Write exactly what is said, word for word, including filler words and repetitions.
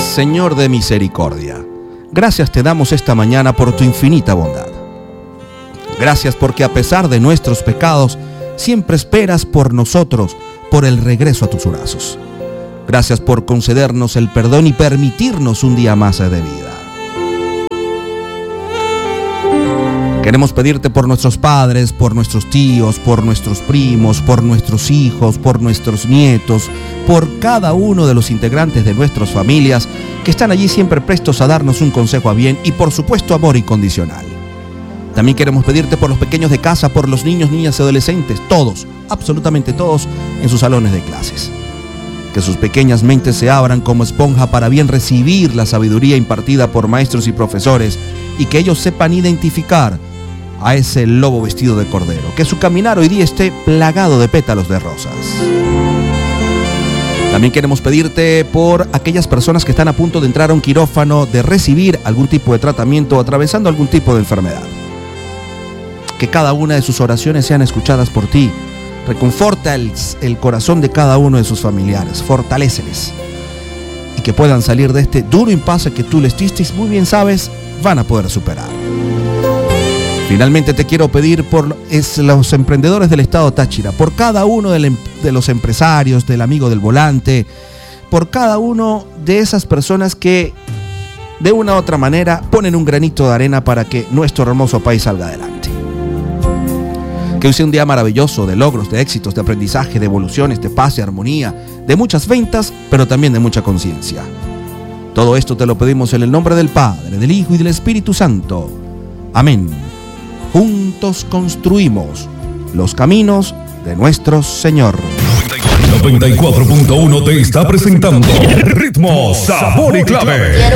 Señor de misericordia, gracias te damos esta mañana por tu infinita bondad. Gracias porque a pesar de nuestros pecados, siempre esperas por nosotros, por el regreso a tus brazos. Gracias por concedernos el perdón y permitirnos un día más de vida. Queremos pedirte por nuestros padres, por nuestros tíos, por nuestros primos, por nuestros hijos, por nuestros nietos, por cada uno de los integrantes de nuestras familias que están allí siempre prestos a darnos un consejo a bien y por supuesto amor incondicional. También queremos pedirte por los pequeños de casa, por los niños, niñas y adolescentes, todos, absolutamente todos, en sus salones de clases. Que sus pequeñas mentes se abran como esponja para bien recibir la sabiduría impartida por maestros y profesores y que ellos sepan identificar a ese lobo vestido de cordero, que su caminar hoy día esté plagado de pétalos de rosas. También queremos pedirte por aquellas personas que están a punto de entrar a un quirófano, de recibir algún tipo de tratamiento o atravesando algún tipo de enfermedad. Que cada una de sus oraciones sean escuchadas por ti. Reconforta el, el corazón de cada uno de sus familiares, fortaléceles y que puedan salir de este duro impasse que tú les diste y muy bien sabes, van a poder superar. Finalmente te quiero pedir por es, los emprendedores del estado Táchira, por cada uno de, de los empresarios, del amigo del volante, por cada uno de esas personas que de una u otra manera ponen un granito de arena para que nuestro hermoso país salga adelante. Que hoy sea un día maravilloso de logros, de éxitos, de aprendizaje, de evoluciones, de paz y armonía, de muchas ventas, pero también de mucha conciencia. Todo esto te lo pedimos en el nombre del Padre, del Hijo y del Espíritu Santo. Amén. Juntos construimos los caminos de nuestro Señor. noventa y cuatro punto uno te está presentando Ritmo, Sabor y Clave.